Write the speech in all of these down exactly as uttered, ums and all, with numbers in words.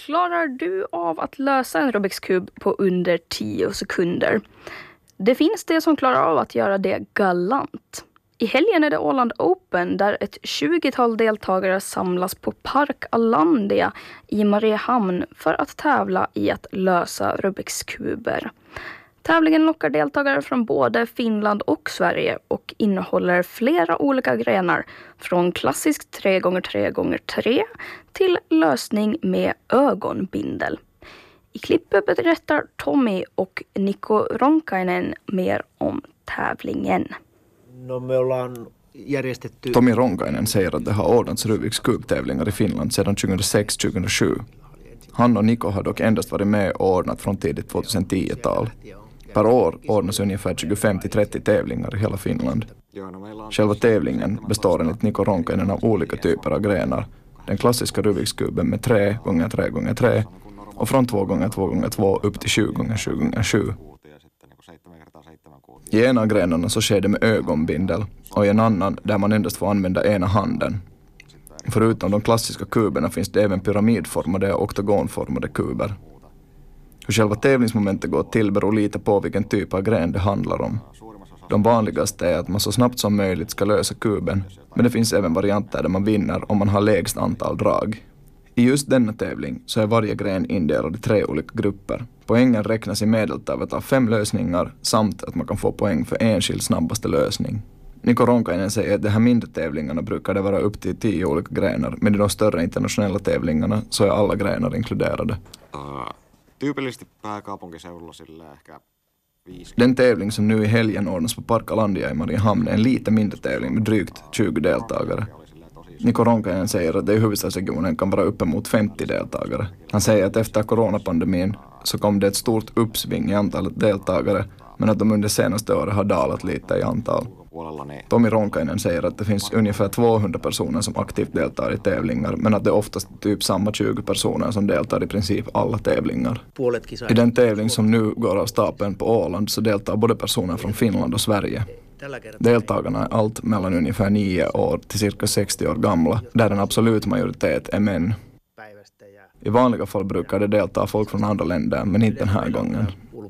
Klarar du av att lösa en Rubiks kub på under tio sekunder? Det finns det som klarar av att göra det galant. I helgen är det Åland Open där ett tjugotal deltagare samlas på Park Allandia i Mariehamn för att tävla i att lösa Rubiks kuber. Tävlingen lockar deltagare från både Finland och Sverige och innehåller flera olika grenar från klassisk tre gånger tre gånger tre till lösning med ögonbindel. I klippet berättar Tommy och Niko Ronkainen mer om tävlingen. No, me ollaan järjestetty... Tommy Ronkainen säger att det har ordnats Rubiks kub-tävlingar i Finland sedan tjugohundrasex tjugohundrasju. Han och Niko har dock endast varit med och ordnat från tidigt tjugohundratio-tal. Per år ordnas ungefär tjugofem till trettio tävlingar i hela Finland. Själva tävlingen består enligt Niko Ronkainen av olika typer av grenar. Den klassiska Rubiks kuben med tre gånger tre gånger tre och från två gånger två gånger två upp till sju gånger sju gånger sju. I ena grenarna så sker det med ögonbindel och i en annan där man endast får använda ena handen. Förutom de klassiska kuberna finns det även pyramidformade och oktagonformade kuber. Hur själva tävlingsmomentet går till beror lite på vilken typ av gren det handlar om. De vanligaste är att man så snabbt som möjligt ska lösa kuben, men det finns även varianter där man vinner om man har lägst antal drag. I just denna tävling så är varje gren indelad i tre olika grupper. Poängen räknas i medeltalet av fem lösningar samt att man kan få poäng för enskild snabbaste lösning. Niko Ronkainen säger att de här mindre tävlingarna brukar det vara upp till tio olika grenar, men i de större internationella tävlingarna så är alla grenar inkluderade. Uh, tyypillisesti pääkaupunkiseudulla sillä ehkä viisi. Den tävling som nu i helgen ordnas på Park Allandia i Mariehamn är en lite mindre tävling med drygt tjugo deltagare. Niko Ronkainen säger att det i huvudstadsregionen kan vara uppemot femtio deltagare. Han säger att efter coronapandemin så kom det ett stort uppsving i antalet deltagare, men att de under senaste året har dalat lite i antal. Tommy Ronkainen säger att det finns ungefär tvåhundra personer som aktivt deltar i tävlingar, men att det oftast är typ samma tjugo personer som deltar i princip alla tävlingar. I den tävling som nu går av stapeln på Åland så deltar både personer från Finland och Sverige. Deltagarna är allt mellan ungefär nio år till cirka sextio år gamla, där en absolut majoritet är män. I vanliga fall brukar det delta folk från andra länder, men inte den här gången.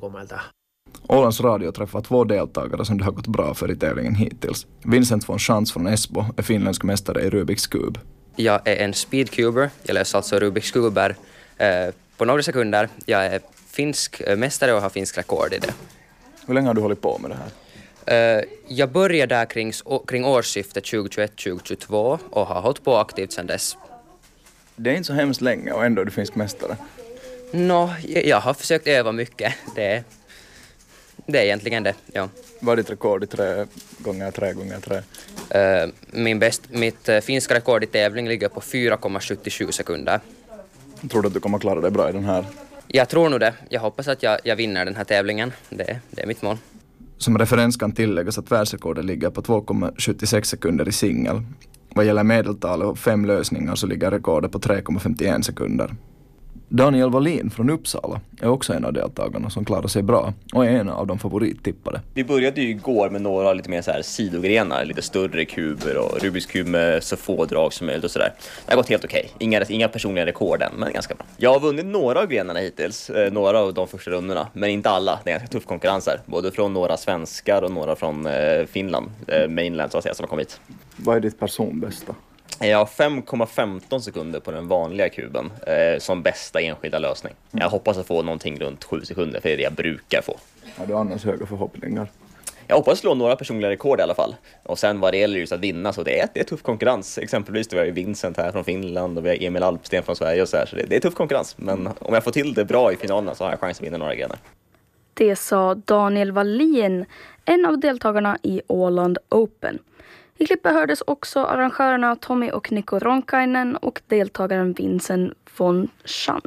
Ålands Radio träffar två deltagare som det har gått bra för i tävlingen hittills. Vincent von Schantz från Esbo är finländsk mästare i Rubiks kub. Jag är en speedcuber, jag löser alltså Rubiks kuber eh, på några sekunder. Jag är finsk mästare och har finsk rekord i det. Hur länge har du hållit på med det här? Uh, jag började där kring, kring årsskiftet tjugohundratjugoett tjugohundratjugotvå och har hållit på aktivt sedan dess. Det är inte så hemskt länge och ändå är du finsk mästare. Nå, no, jag, jag har försökt öva mycket. Det, det är egentligen det, ja. Vad är ditt rekord i tre gånger tre gånger tre? Uh, min bäst, mitt uh, finska rekord i tävling ligger på fyra komma sjuttiosju sekunder. Tror du att du kommer klara dig bra i den här? Jag tror nog det. Jag hoppas att jag, jag vinner den här tävlingen. Det, det är mitt mål. Som referens kan tilläggas att världsrekordet ligger på två komma sjuttiosex sekunder i singel. Vad gäller medeltalet och fem lösningar så ligger rekordet på tre komma femtioen sekunder. Daniel Wallin från Uppsala är också en av deltagarna som klarar sig bra och är en av de favorittippade. Vi började ju igår med några lite mer så här sidogrenar, lite större kuber och Rubiks kub med så få drag som möjligt och sådär. Det har gått helt okej. Inga, inga personliga rekord än, men ganska bra. Jag har vunnit några av grenarna hittills, några av de första rundorna, men inte alla. Det är ganska tuff konkurrens här, både från några svenskar och några från eh, Finland, eh, mainland så att säga, som har kommit. Vad är ditt personbästa? Jag har fem komma femton sekunder på den vanliga kuben eh, som bästa enskilda lösning. Jag hoppas att få någonting runt sju sekunder, för det är det jag brukar få. Har du annars höga förhoppningar? Jag hoppas slå några personliga rekord i alla fall. Och sen vad det gäller just att vinna så det är, det är tuff konkurrens. Exempelvis då vi har ju Vincent här från Finland och vi har Emil Alpsten från Sverige och så här. Så det, det är tuff konkurrens. Men om jag får till det bra i finalerna så har jag chans att vinna några grenar. Det sa Daniel Wallin, en av deltagarna i Åland Open. I klippet hördes också arrangörerna Tommy och Niko Ronkainen och deltagaren Vincent von Schantz.